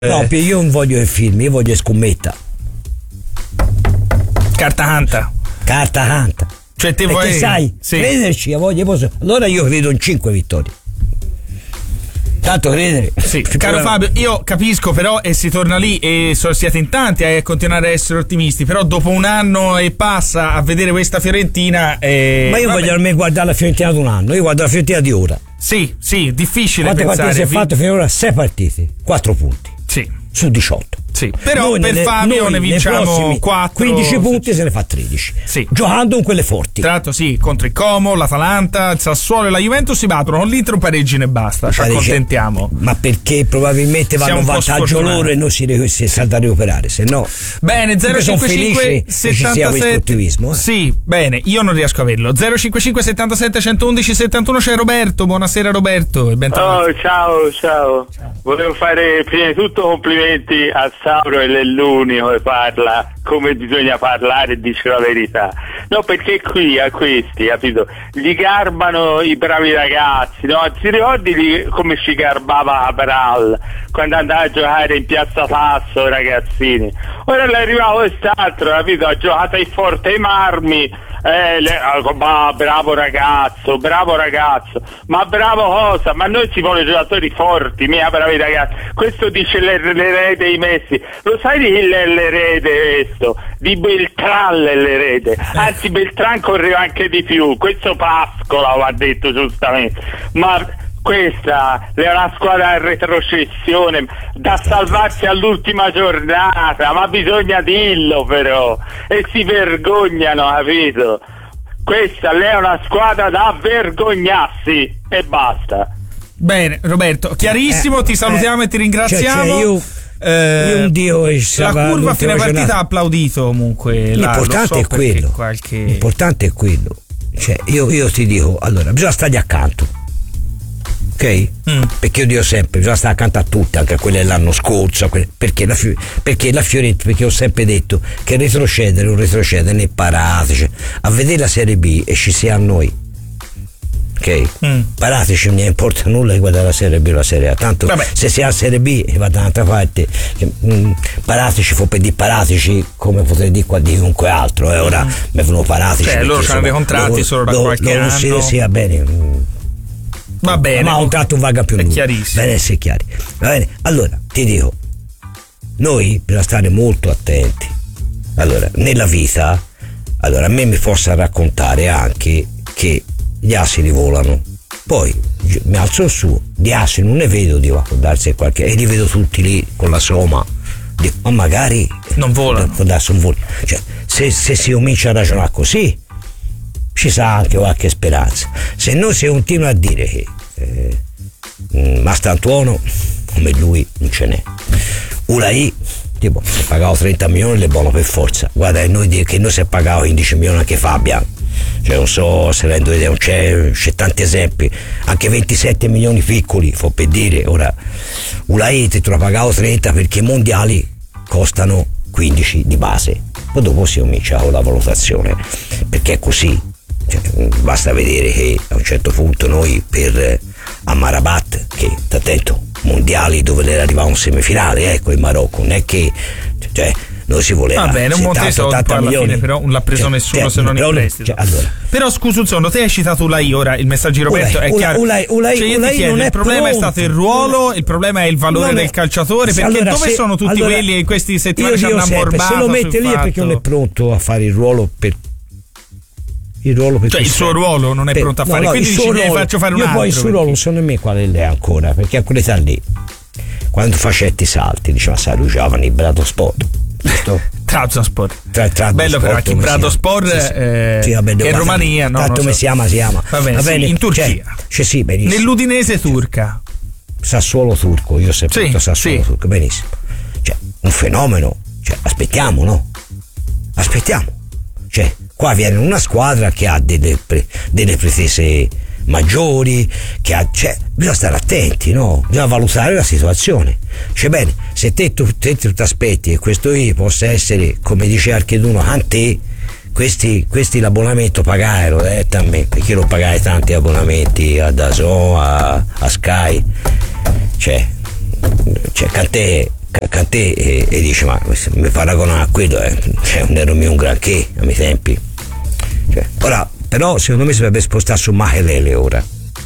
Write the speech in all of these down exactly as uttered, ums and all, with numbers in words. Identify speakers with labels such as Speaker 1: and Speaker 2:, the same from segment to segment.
Speaker 1: No, io non voglio il film, io voglio scommetta.
Speaker 2: Carta canta.
Speaker 1: Carta canta.
Speaker 2: Cioè te
Speaker 1: perché
Speaker 2: vuoi...
Speaker 1: sai, sì. crederci, a voglia posso. Allora io credo in cinque vittorie. Tanto credere.
Speaker 2: Sì, caro Fabio, io capisco però e si torna lì e so, siete in tanti a continuare a essere ottimisti, però dopo un anno e passa a vedere questa Fiorentina eh,
Speaker 1: ma io vabbè. voglio almeno guardare la Fiorentina di un anno, io guardo la Fiorentina di ora.
Speaker 2: Sì, sì, difficile
Speaker 1: quante
Speaker 2: pensare.
Speaker 1: Quante si è fatto finora? sei partite, quattro punti.
Speaker 2: Sì.
Speaker 1: Su diciotto.
Speaker 2: Sì, però noi per ne, Fabio ne vinciamo quattro,
Speaker 1: quindici punti, se ne fa tredici.
Speaker 2: Sì.
Speaker 1: Giocando in quelle forti.
Speaker 2: Tra l'altro sì, contro il Como, l'Atalanta, il Sassuolo e la Juventus si battono, con l'Inter un pareggino e basta, ci accontentiamo.
Speaker 1: Ma perché probabilmente vanno in vantaggio loro e noi si, si salta a recuperare, se no.
Speaker 2: Bene, zero cinque cinque settantasette
Speaker 1: eh.
Speaker 2: Sì, bene, io non riesco a averlo. zero cinque cinque settantasette centoudici settantuno c'è Roberto, buonasera Roberto.
Speaker 3: Oh, ciao, ciao, ciao. Volevo fare prima di tutto complimenti a Sauro, e è l'unico che parla come bisogna parlare e dice la verità. No, perché qui a questi, capito, gli garbano i bravi ragazzi, no? Ti ricordi li, come ci garbava Abral quando andava a giocare in Piazza Tasso, ragazzini? Ora è arrivato quest'altro, capito, ha giocato ai Forte ai Marmi. Eh, le, bah, bravo ragazzo, bravo ragazzo, ma bravo cosa? Ma noi ci vuole giocatori forti, mia bravi ragazzi. Questo dice l'erede di Messi. Lo sai di chi è l'erede questo? Di Beltran l'erede. Anzi, Beltran correva anche di più. Questo Pascola lo ha detto giustamente. Ma questa è una squadra in retrocessione da salvarsi all'ultima giornata, ma bisogna dirlo però, e si vergognano, capito? Questa è una squadra da vergognarsi e basta.
Speaker 2: Bene Roberto, chiarissimo, eh, ti salutiamo eh, e ti ringraziamo.
Speaker 1: Cioè, cioè io, eh, io un dio
Speaker 2: la curva a fine partita ha applaudito comunque.
Speaker 1: L'importante
Speaker 2: là, so
Speaker 1: è quello
Speaker 2: qualche...
Speaker 1: l'importante è quello, cioè io, io ti dico, allora bisogna stargli accanto, ok? Mm. Perché io dico sempre bisogna stare accanto a tutti, anche a quelle dell'anno scorso, perché la, perché la Fiorentina, perché ho sempre detto che retrocedere un retrocedere ne parateci a vedere la Serie B e ci sia a noi, ok? Mm. Parateci, non importa nulla di guardare la Serie B o la Serie A, tanto vabbè, se si ha la Serie B e va da un'altra parte, mm, parateci fu per dire parateci come potrei dire qua di chiunque altro, e eh, ora mm. mi fanno parateci,
Speaker 2: cioè loro hanno dei contratti loro, solo da loro, qualche loro anno
Speaker 1: si, sia bene, mm.
Speaker 2: va bene,
Speaker 1: ma un tratto non vaga più
Speaker 2: è
Speaker 1: nulla,
Speaker 2: chiarissimo,
Speaker 1: deve essere chiari, va bene? Allora ti dico, noi bisogna stare molto attenti. Allora nella vita, allora a me mi possa raccontare anche che gli asini volano, poi mi alzo su, di asini non ne vedo, dico, può darsi qualche, e li vedo tutti lì con la soma, dico, ma magari
Speaker 2: non volano,
Speaker 1: può darsi un volo, cioè se, se si comincia a ragionare così ci sarà anche qualche speranza. Se no si continua a dire che eh, Mastantuono come lui non ce n'è, Ulai tipo si è pagato trenta milioni le buono per forza, guarda, e noi che noi si è pagato quindici milioni anche Fabian, cioè non so se rendo idea, c'è, c'è tanti esempi, anche ventisette milioni piccoli, fu per dire. Ora Ulai ti ha pagato trenta perché i mondiali costano quindici di base, poi dopo si comincia con la valutazione, perché è così. Cioè, basta vedere che a un certo punto noi per Amrabat, che attento, mondiali dove era arrivato un semifinale, ecco, in Marocco, non è che cioè noi si voleva
Speaker 2: va bene, un Monteso alla
Speaker 1: milioni.
Speaker 2: Fine però non l'ha preso cioè, nessuno, cioè, se non in prestito, cioè, allora. Però scusa un secondo, te hai citato Ulai, ora il messaggio di Roberto Ulai, è chiaro,
Speaker 1: Ulai, Ulai,
Speaker 2: cioè io
Speaker 1: Ulai
Speaker 2: ti chiedo,
Speaker 1: non
Speaker 2: il
Speaker 1: è
Speaker 2: problema
Speaker 1: pronto.
Speaker 2: È stato il ruolo, il problema è il valore
Speaker 1: non
Speaker 2: del
Speaker 1: è,
Speaker 2: calciatore, perché
Speaker 1: allora,
Speaker 2: dove
Speaker 1: se,
Speaker 2: sono tutti
Speaker 1: allora,
Speaker 2: quelli in questi settimane ci hanno ammorbato,
Speaker 1: se lo mette lì è perché non è pronto a fare il ruolo per il ruolo per
Speaker 2: cioè il suo ruolo non è
Speaker 1: per,
Speaker 2: pronto a
Speaker 1: no,
Speaker 2: fare,
Speaker 1: no,
Speaker 2: quindi dici ne faccio fare un
Speaker 1: io
Speaker 2: altro.
Speaker 1: Poi il suo
Speaker 2: perché...
Speaker 1: ruolo non so nemmeno quale è ancora, perché a quell'età lì quando facetti salti diceva sai lui giovane Brado Sport
Speaker 2: Trabzonspor
Speaker 1: tra, tra
Speaker 2: bello però anche Bradaspor sì, sì. Eh, sì, vabbè, in Romania no,
Speaker 1: tanto mi
Speaker 2: so.
Speaker 1: si ama si ama
Speaker 2: va bene,
Speaker 1: va bene.
Speaker 2: Sì, in Turchia
Speaker 1: cioè, cioè, sì, benissimo.
Speaker 2: Nell'Udinese turca
Speaker 1: Sassuolo turco, io ho sempre detto sì, Sassuolo sì. turco, benissimo, cioè un fenomeno, cioè aspettiamo, no? Aspettiamo, cioè qua viene una squadra che ha delle, pre, delle pretese maggiori, che ha, cioè bisogna stare attenti, no? Bisogna valutare la situazione, cioè bene, se te tu, te, tu ti aspetti che questo qui possa essere, come dice Archeduno, ante questi, questi l'abbonamento pagarono eh, a me, perché io lo pagai tanti abbonamenti a Dazon, a, a Sky, cioè cioè Cantè Cantè e, e dice ma mi paragonare a quello eh, cioè, non ero mio un granché ai miei tempi, cioè, ora però secondo me si dovrebbe spostare su Mahelele ora.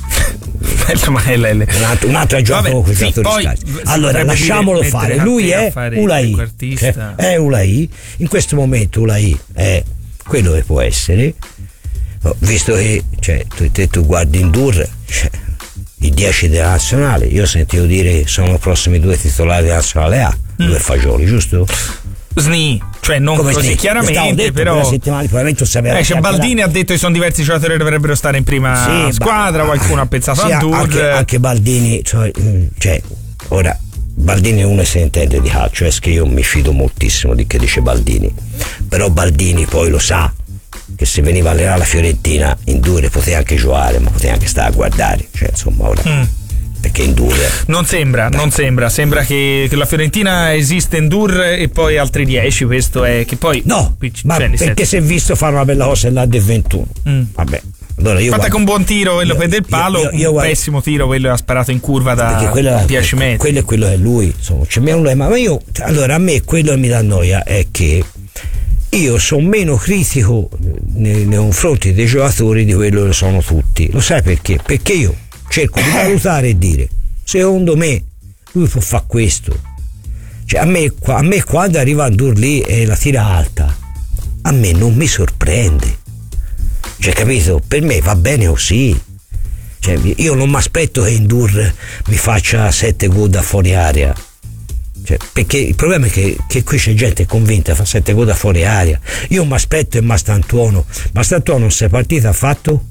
Speaker 2: Mahelele.
Speaker 1: un altro, un altro gioco con i
Speaker 2: sì,
Speaker 1: giocatori allora lasciamolo fare, lui è Ulai, cioè, è Ulai in questo momento. Ulai è quello che può essere, visto che cioè, tu, te, tu guardi Ndour, cioè, i dieci della nazionale, io ho sentito dire che sono i prossimi due titolari della nazionale A, mm. due fagioli, giusto?
Speaker 2: Sni, cioè non
Speaker 1: come
Speaker 2: così
Speaker 1: sni?
Speaker 2: chiaramente,
Speaker 1: detto,
Speaker 2: però
Speaker 1: probabilmente non sapeva.
Speaker 2: Eh, c'è Baldini ha detto che sono diversi giocatori che dovrebbero stare in prima sì, squadra, ba- qualcuno ha pensato
Speaker 1: sì,
Speaker 2: a Ndour.
Speaker 1: Anche, anche Baldini, cioè, cioè ora Baldini uno se ne intende di calcio, è che io mi fido moltissimo di che dice Baldini, però Baldini poi lo sa che se veniva a allenare la Fiorentina in Ndour poteva anche giocare, ma poteva anche stare a guardare, cioè insomma ora mm. perché in Ndour
Speaker 2: non sembra, non sembra sembra che, che la Fiorentina esiste in Ndour e poi altri dieci, questo è che poi
Speaker 1: no, ma cioè, perché si è visto fare una bella cosa là del ventuno mm. vabbè. Allora io
Speaker 2: fatta
Speaker 1: guardo,
Speaker 2: con un buon tiro quello per del palo, io, io, io un guardo, pessimo tiro quello ha sparato in curva da dieci metri.
Speaker 1: Quello è quello che lui, insomma, c'è meno problema. Ma io, allora a me quello che mi dà noia è che io sono meno critico nei, nei confronti dei giocatori di quello che sono tutti. Lo sai perché? Perché io cerco di valutare e dire secondo me lui può fare questo. Cioè a me, a me quando arriva Ndour lì e la tira alta, a me non mi sorprende. Cioè, capito? Per me va bene così. Cioè, io non mi aspetto che Ndour mi faccia sette gol da fuori area. Cioè, perché il problema è che, che qui c'è gente convinta a fare sette gol da fuori area. Io mi aspetto e Mastantuono. Mastantuono, se partita ha fatto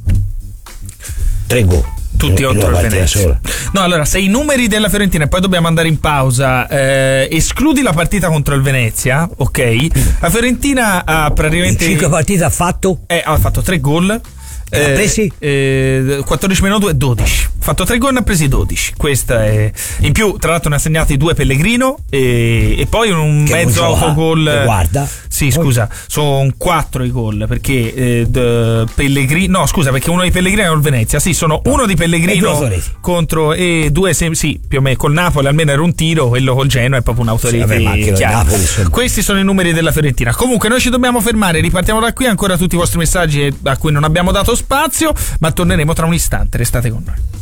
Speaker 1: tre gol.
Speaker 2: Tutti contro il Venezia. No, allora, se i numeri della Fiorentina, e poi dobbiamo andare in pausa, eh, escludi la partita contro il Venezia, ok? La Fiorentina ha praticamente
Speaker 1: in cinque partite ha fatto?
Speaker 2: Eh, ha fatto tre gol.
Speaker 1: Eh, ha presi?
Speaker 2: Eh, quattordici meno due, dodici. Ha fatto tre gol, ne ha presi dodici. Questa è. In più, tra l'altro, ne ha segnati due Pellegrino e, e poi un che mezzo autogol.
Speaker 1: Guarda.
Speaker 2: Sì, scusa, sono quattro i gol perché eh, Pellegrino. No, scusa, perché uno di Pellegrino è il Venezia. Sì, sono no. uno di Pellegrino e contro e due, sì, più o meno col Napoli almeno era un tiro, quello col Genoa è proprio un'autorete sì, chiara. Questi sono i numeri della Fiorentina. Comunque, noi ci dobbiamo fermare, ripartiamo da qui. Ancora tutti i vostri messaggi a cui non abbiamo dato spazio, ma torneremo tra un istante. Restate con noi.